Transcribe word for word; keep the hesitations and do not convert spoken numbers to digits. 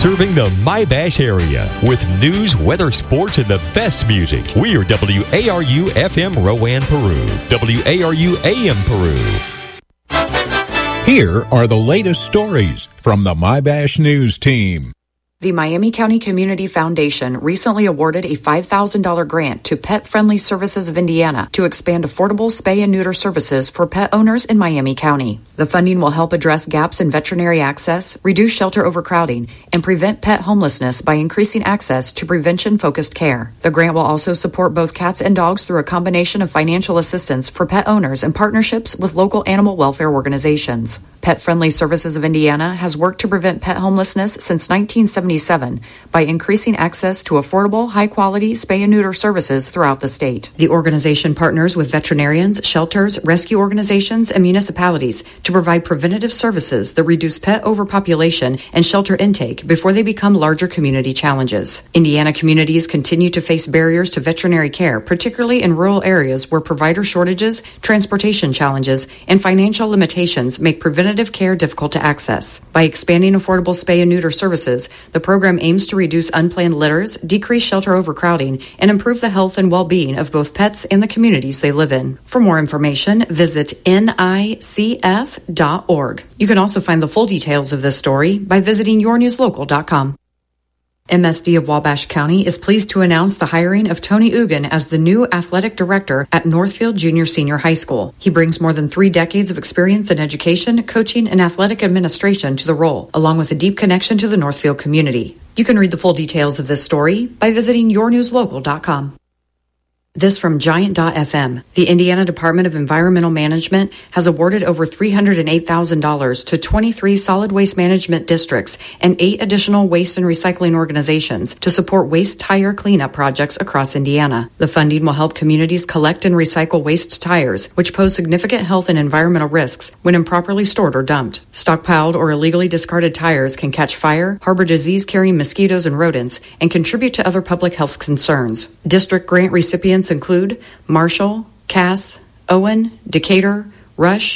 Serving the My-Bash area with news, weather, sports, and the best music. We are W A R U F M Rowan, Peru. W A R U A M Peru. Here are the latest stories from the My-Bash News team. The Miami County Community Foundation recently awarded a five thousand dollars grant to Pet Friendly Services of Indiana to expand affordable spay and neuter services for pet owners in Miami County. The funding will help address gaps in veterinary access, reduce shelter overcrowding, and prevent pet homelessness by increasing access to prevention-focused care. The grant will also support both cats and dogs through a combination of financial assistance for pet owners and partnerships with local animal welfare organizations. Pet Friendly Services of Indiana has worked to prevent pet homelessness since nineteen seventy-seven by increasing access to affordable, high-quality spay and neuter services throughout the state. The organization partners with veterinarians, shelters, rescue organizations, and municipalities to provide preventative services that reduce pet overpopulation and shelter intake before they become larger community challenges. Indiana communities continue to face barriers to veterinary care, particularly in rural areas where provider shortages, transportation challenges, and financial limitations make preventative care difficult to access. By expanding affordable spay and neuter services, the program aims to reduce unplanned litters, decrease shelter overcrowding, and improve the health and well-being of both pets and the communities they live in. For more information, visit N I C F dot org. You can also find the full details of this story by visiting your news local dot com. M S D of Wabash County is pleased to announce the hiring of Tony Ugan as the new athletic director at Northfield Junior Senior High School. He brings more than three decades of experience in education, coaching, and athletic administration to the role, along with a deep connection to the Northfield community. You can read the full details of this story by visiting your news local dot com. This from Giant dot F M. The Indiana Department of Environmental Management has awarded over three hundred eight thousand dollars to twenty-three solid waste management districts and eight additional waste and recycling organizations to support waste tire cleanup projects across Indiana. The funding will help communities collect and recycle waste tires, which pose significant health and environmental risks when improperly stored or dumped. Stockpiled or illegally discarded tires can catch fire, harbor disease-carrying mosquitoes and rodents, and contribute to other public health concerns. District grant recipients include Marshall, Cass, Owen, Decatur, Rush,